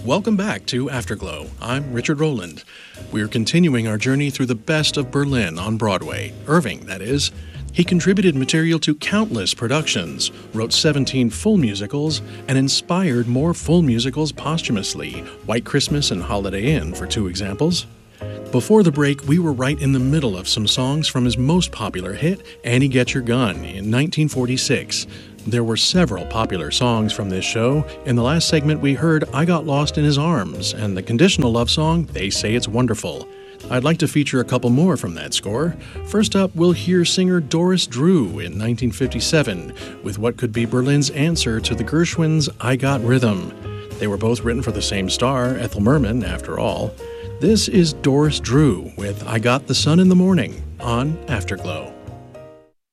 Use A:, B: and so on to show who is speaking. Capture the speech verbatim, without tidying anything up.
A: welcome back to Afterglow. I'm Richard Rowland. We're continuing our journey through the best of Berlin on Broadway, Irving, that is. He contributed material to countless productions, wrote seventeen full musicals, and inspired more full musicals posthumously, White Christmas and Holiday Inn for two examples. Before the break, we were right in the middle of some songs from his most popular hit, Annie Get Your Gun, in nineteen forty-six. There were several popular songs from this show. In the last segment, we heard I Got Lost in His Arms, and the conditional love song, They Say It's Wonderful. I'd like to feature a couple more from that score. First up, we'll hear singer Doris Drew in nineteen fifty-seven, with what could be Berlin's answer to the Gershwins' I Got Rhythm. They were both written for the same star, Ethel Merman, after all. This is Doris Drew with I Got the Sun in the Morning on Afterglow.